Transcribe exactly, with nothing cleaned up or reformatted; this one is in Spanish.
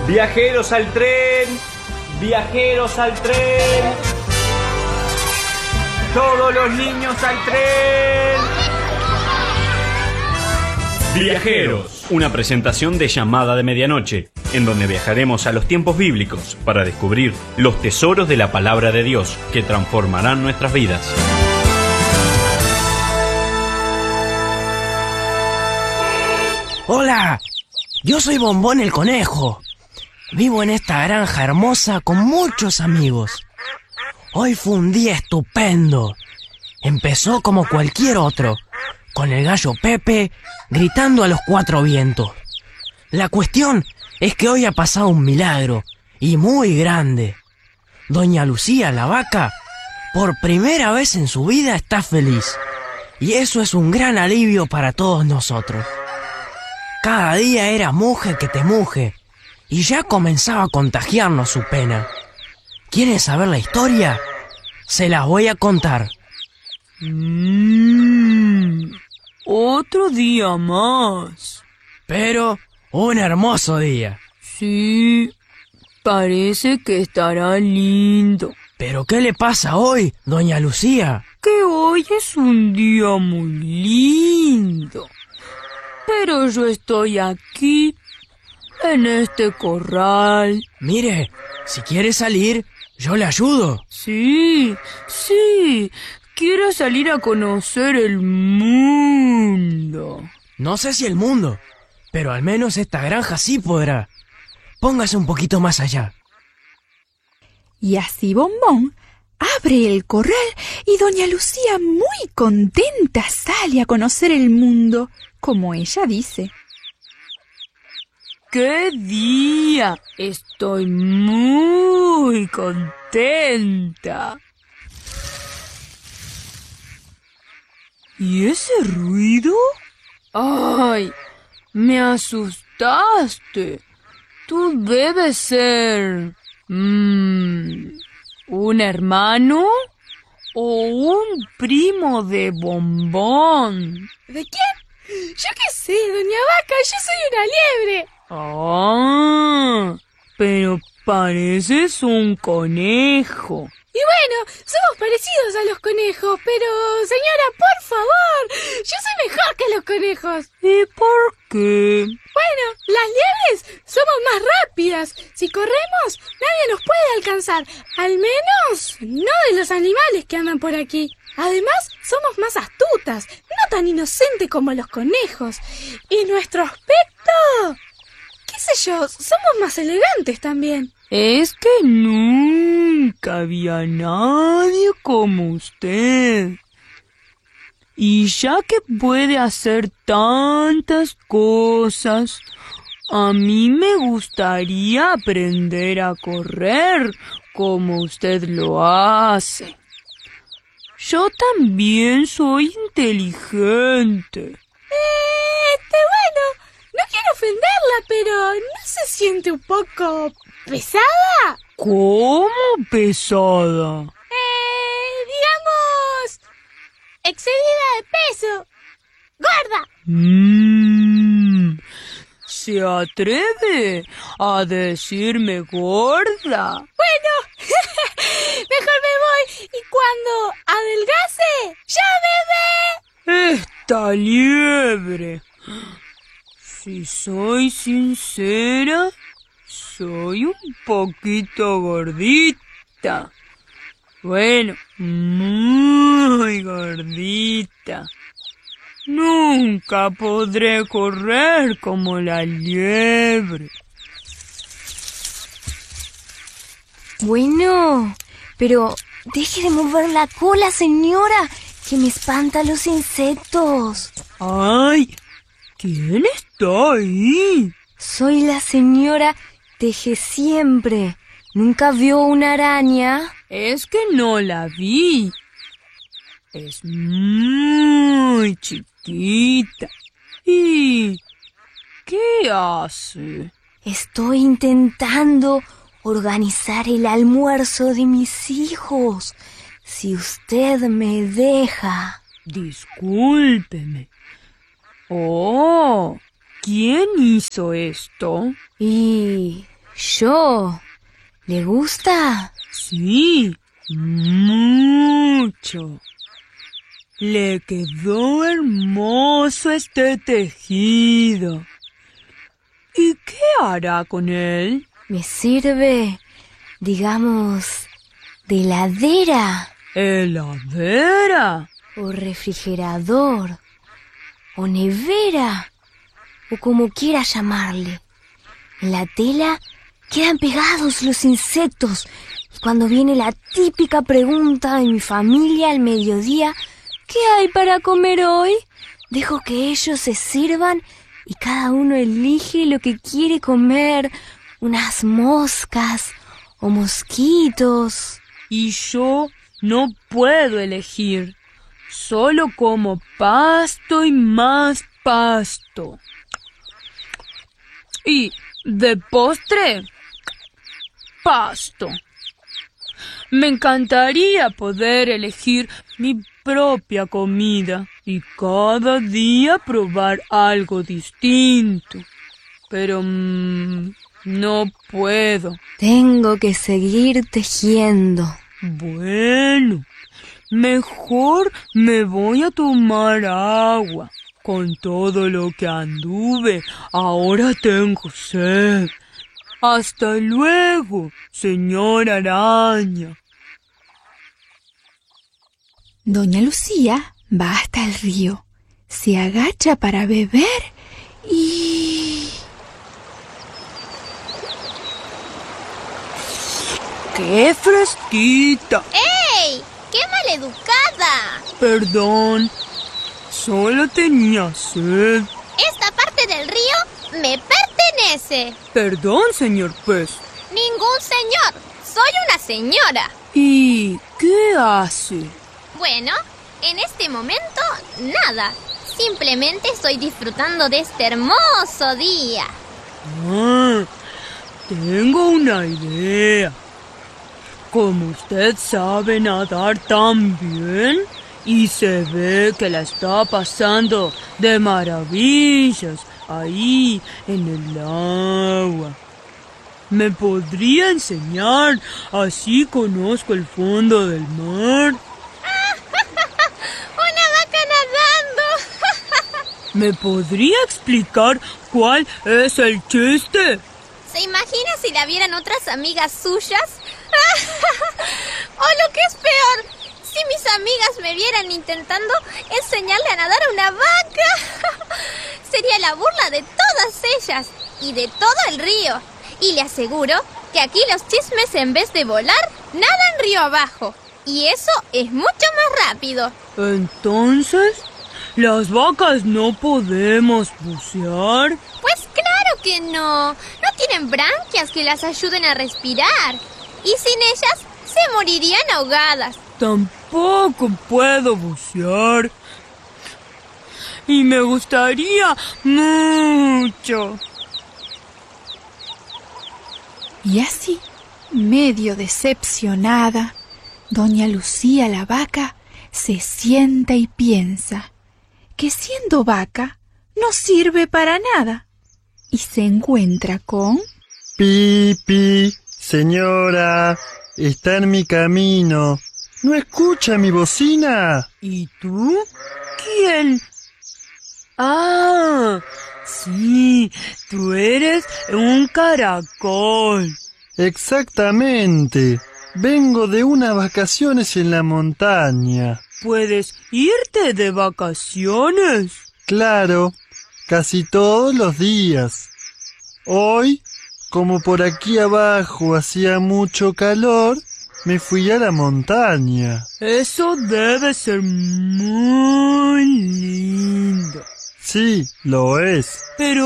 Viajeros al tren, viajeros al tren. Todos los niños al tren. Viajeros, una presentación de Llamada de Medianoche, en donde viajaremos a los tiempos bíblicos para descubrir los tesoros de la palabra de Dios que transformarán nuestras vidas. Hola, yo soy Bombón el Conejo. Vivo en esta granja hermosa con muchos amigos. Hoy fue un día estupendo. Empezó como cualquier otro, con el gallo Pepe gritando a los cuatro vientos. La cuestión es que hoy ha pasado un milagro, y muy grande. Doña Lucía, la vaca, por primera vez en su vida está feliz. Y eso es un gran alivio para todos nosotros. Cada día era muje que te muje, y ya comenzaba a contagiarnos su pena. ¿Quieren saber la historia? Se las voy a contar. Mmm, otro día más. Pero un hermoso día. Sí, parece que estará lindo. ¿Pero qué le pasa hoy, doña Lucía? Que hoy es un día muy lindo. Pero yo estoy aquí, en este corral. Mire, si quiere salir, yo le ayudo. Sí, sí, quiero salir a conocer el mundo. No sé si el mundo, pero al menos esta granja sí podrá. Póngase un poquito más allá. Y así Bombón abre el corral y doña Lucía, muy contenta, sale a conocer el mundo, como ella dice. ¡Qué día! Estoy muy contenta. ¿Y ese ruido? ¡Ay! Me asustaste. Tú debes ser... Mmm, ¿un hermano o un primo de Bombón? ¿De quién? Yo qué sé, doña Vaca, yo soy una liebre. Ah, pero pareces un conejo. Y bueno, somos parecidos a los conejos, pero señora, por favor, yo soy mejor que los conejos. ¿Y por qué? Bueno, las liebres somos más rápidas. Si corremos, nadie nos puede alcanzar. Al menos no de los animales que andan por aquí. Además, somos más astutas, no tan inocentes como los conejos. Y nuestro aspecto, qué sé yo, somos más elegantes también. Es que nunca había nadie como usted. Y ya que puede hacer tantas cosas, a mí me gustaría aprender a correr como usted lo hace. Yo también soy inteligente. Este, bueno, no quiero ofenderla, pero ¿no se siente un poco pesada? ¿Cómo pesada? Eh, digamos, excedida de peso. ¡Gorda! Mmm, ¿se atreve a decirme gorda? Bueno, mejor me voy y cuando adelgace, ¡llámeme! Esta liebre. Si soy sincera, soy un poquito gordita. Bueno, muy gordita. Nunca podré correr como la liebre. Bueno, pero deje de mover la cola, señora, que me espantan los insectos. ¡Ay! ¿Quién está ahí? Soy la señora Teje Siempre. ¿Nunca vio una araña? Es que no la vi. Es muy chiquita. ¿Y qué hace? Estoy intentando organizar el almuerzo de mis hijos. Si usted me deja. Discúlpeme. Oh, ¿quién hizo esto? Y Yo. ¿Le gusta? Sí, mucho. Le quedó hermoso este tejido. ¿Y qué hará con él? Me sirve, digamos, de heladera. ¿Heladera? O refrigerador. O nevera. O como quiera llamarle. En la tela quedan pegados los insectos. Y cuando viene la típica pregunta de mi familia al mediodía, ¿qué hay para comer hoy? Dejo que ellos se sirvan y cada uno elige lo que quiere comer. Unas moscas o mosquitos. Y yo no puedo elegir. Solo como pasto y más pasto. Y de postre, pasto. Me encantaría poder elegir mi propia comida y cada día probar algo distinto. Pero mmm, no puedo. Tengo que seguir tejiendo. Bueno, mejor me voy a tomar agua. Con todo lo que anduve, ahora tengo sed. Hasta luego, señora araña. Doña Lucía va hasta el río, se agacha para beber y... ¡Qué fresquita! ¡Ey! ¡Qué maleducada! Perdón, solo tenía sed. Esta parte del río me pertenece. Perdón, señor pez. Ningún señor. Soy una señora. ¿Y qué hace? Bueno, en este momento, nada. Simplemente estoy disfrutando de este hermoso día. Ah, tengo una idea. Como usted sabe nadar tan bien y se ve que la está pasando de maravillas ahí en el agua, ¿me podría enseñar? Así conozco el fondo del mar. ¡Una vaca nadando! ¿Me podría explicar cuál es el chiste? ¿Se imagina si la vieran otras amigas suyas? O lo que es peor, si mis amigas me vieran intentando enseñarle a nadar a una vaca. Sería la burla de todas ellas y de todo el río. Y le aseguro que aquí los chismes, en vez de volar, nadan río abajo. Y eso es mucho más rápido. Entonces, ¿las vacas no podemos bucear? Pues claro que no. No tienen branquias que las ayuden a respirar. Y sin ellas se morirían ahogadas. Tampoco puedo bucear. Y me gustaría mucho. Y así, medio decepcionada, doña Lucía la vaca se sienta y piensa que siendo vaca no sirve para nada. Y se encuentra con... Pi, pi, señora, está en mi camino. ¿No escucha mi bocina? ¿Y tú? ¿Quién? Ah, sí, tú eres un caracol. Exactamente. Vengo de unas vacaciones en la montaña. ¿Puedes irte de vacaciones? Claro, casi todos los días. Hoy, como por aquí abajo hacía mucho calor, me fui a la montaña. Eso debe ser muy lindo. Sí, lo es. Pero